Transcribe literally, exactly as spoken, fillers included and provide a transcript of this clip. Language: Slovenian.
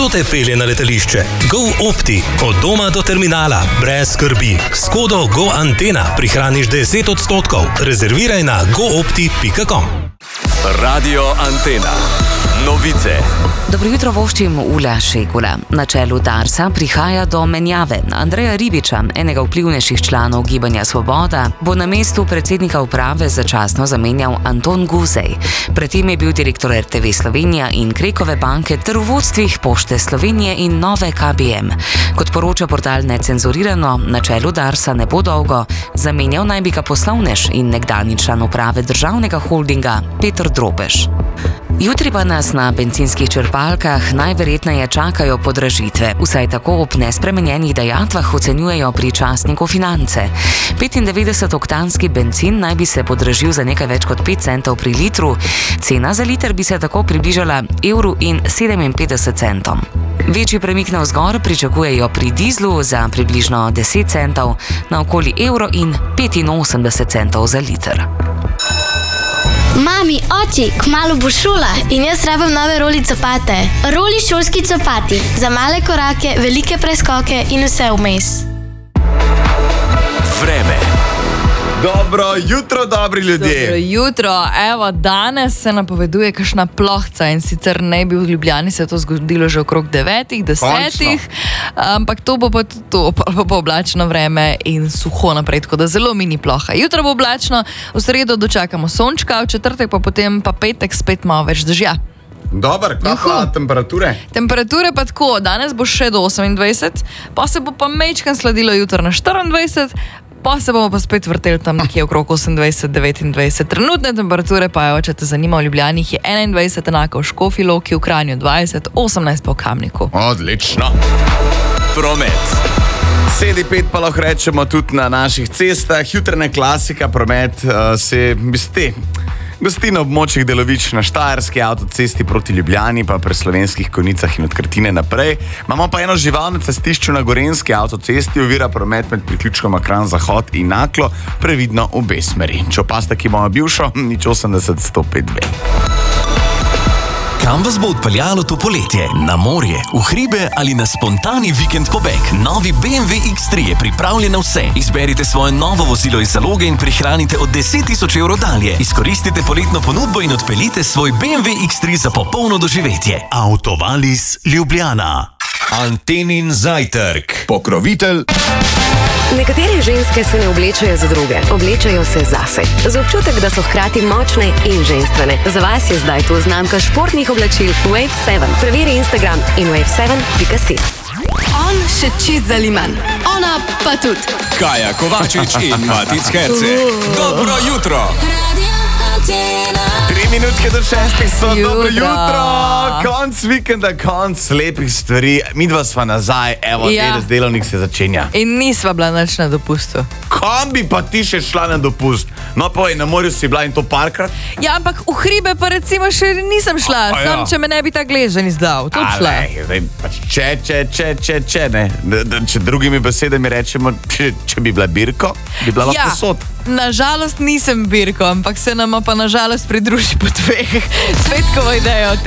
Kdo te pelje na letališče? GoOpti. Od doma do terminala. Brez skrbi. S kodo GoAntena prihraniš deset odstotkov. Rezerviraj na goopti pika com. Radio Antena. Novice. Dobro jutro voščim Ula Šegula. Na čelu Darsa prihaja do menjave. Andreja Ribiča, enega vplivnejših članov Gibanja Svoboda, bo na mestu predsednika uprave začasno zamenjal Anton Guzej. Predtem je bil direktor R T V Slovenija in Krekove banke ter v vodstvih Pošte Slovenije in Nove K B M. Kot poroča portal Necenzurirano, na čelu Darsa ne bo dolgo, zamenjal naj bi ga poslovnež in nekdanji član uprave državnega holdinga Peter Drobež. Jutri pa nas na bencinskih črpalkah najverjetneje čakajo podražitve, vsaj tako ob nespremenjenih dajatvah ocenjujejo pri časniku Finance. petindevetdesetoktanski bencin naj bi se podražil za nekaj več kot pet centov pri litru, cena za liter bi se tako približala evru in sedeminpetdeset centom. Večji premik navzgor pričakujejo pri dizlu za približno deset centov, na okoli evro in petinosemdeset centov za liter. Mami, oči, kmalu bo šola in jaz rabim nove roli copate. Roli šolski copati. Za male korake, velike preskoke in vse vmes. Vreme. Dobro jutro, dobri ljudje. Dobro jutro. Evo, danes se napoveduje kakšna plohca in sicer ne bi v Ljubljani se to zgodilo že okrog devetih, desetih, ampak to bo pa to, pa bo oblačno vreme in suho naprej, tako da zelo mini ploha. Jutro bo oblačno, v sredo dočakamo sončka, v četrtek pa potem pa petek spet malo več dežja. Dobar, kaj pa temperature? Temperature pa tako, danes bo še do osemindvajset, pa se bo pa mečkan sladilo jutro na štiriindvajset, pa se bomo pa spet vrteli tam nekje okrog osemindvajset, devetindvajset. Trenutne temperature pa je, če te zanima, v Ljubljani je enaindvajset, enako v Škofji Loki, v Kranju dvajset, osemnajst pa v Kamniku. Odlično. Promet. Sedi pet pa lahko rečemo tudi na naših cestah. Jutranja klasika, promet uh, se bisti. Gosti na območjih delovišč na Štajerski avtocesti proti Ljubljani, pa pri Slovenskih Konjicah in od Krtine naprej. Imamo pa eno žival na cestišču na Gorenjski avtocesti, ovira promet med priključkoma Kranj Zahod in Naklo, previdno obe smeri. Če opazite, ki bomo bivšo, nič osemdeset, sto pet, dve. Kam vas bo odpeljalo to poletje? Na morje, v hribe ali na spontani vikend pobeg? Novi B M W X tri je pripravljen na vse. Izberite svoje novo vozilo iz zaloge in prihranite od deset tisoč evrov dalje. Izkoristite poletno ponudbo in odpeljite svoj B M W X tri za popolno doživetje. Autovalis Ljubljana. Antenin zajtrk. Pokrovitelj. Nekatere ženske se ne oblečajo za druge, oblečajo se zase. Za občutek, da so hkrati močne in ženstvene. Za vas je zdaj tu znamka športnih oblačil Wave sedem. Preveri Instagram in wave sedem pika si. On še čist zaliman, ona pa tudi. Kaja Kovačič in Matic Herceg. Dobro jutro. Tri minutke do šestih so. Jutro. Dobro jutro. Konc vikenda, konc lepih stvari. Mi dva sva nazaj, evo, Ja. ja. delovnik se začenja. In nisva bila nič na dopustu. Kam bi pa ti še šla na dopust? No, povej, na morju si bila in to parkrat? Ja, ampak v hribe pa recimo še nisem šla, A, a ja. sam če me ne bi ta gležen izdal, to bi šla. Ale, zdaj, pač če, če, če, če, če, ne. D, d, če drugimi besedami rečemo, če, če bi bila Birko, bi bila lahko Ja, sod. nažalost nisem Birko, ampak se nama pa nažalost pridruži po dveh. Svetkovo idejo.